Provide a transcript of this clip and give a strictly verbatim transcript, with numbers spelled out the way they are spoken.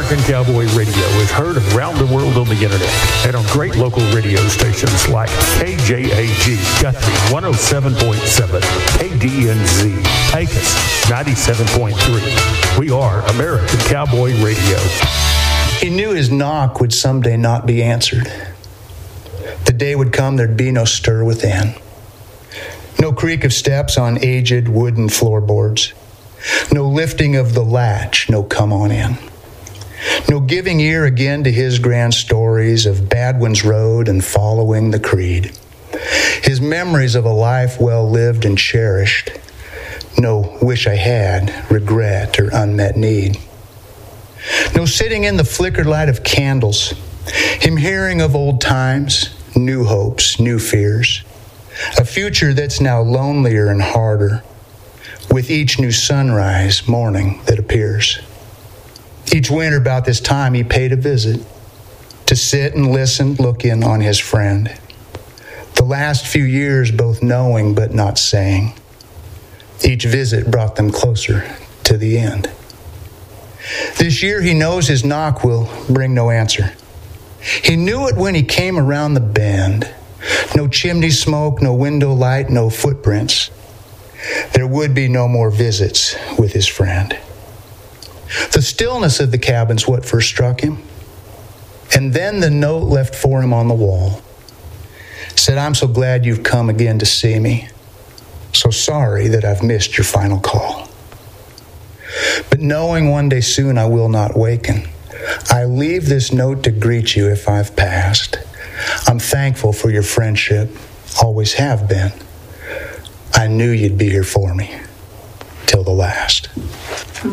American Cowboy Radio is heard around the world on the internet and on great local radio stations like K J A G Guthrie one oh seven point seven, K D N Z Pecos ninety-seven point three. We are American Cowboy Radio. He knew his knock would someday not be answered. The day would come there'd be no stir within. No creak of steps on aged wooden floorboards. No lifting of the latch, no come on in. No giving ear again to his grand stories of Badwin's Road and following the creed. His memories of a life well lived and cherished. No wish I had, regret, or unmet need. No sitting in the flickered light of candles. Him hearing of old times, new hopes, new fears. A future that's now lonelier and harder, with each new sunrise morning that appears. Each winter about this time he paid a visit, to sit and listen, look in on his friend. The last few years both knowing but not saying. Each visit brought them closer to the end. This year he knows his knock will bring no answer. He knew it when he came around the bend. No chimney smoke, no window light, no footprints. There would be no more visits with his friend. The stillness of the cabin's what first struck him. And then the note left for him on the wall said, "I'm so glad you've come again to see me. So sorry that I've missed your final call. But knowing one day soon I will not waken, I leave this note to greet you if I've passed. I'm thankful for your friendship, always have been. I knew you'd be here for me till the last."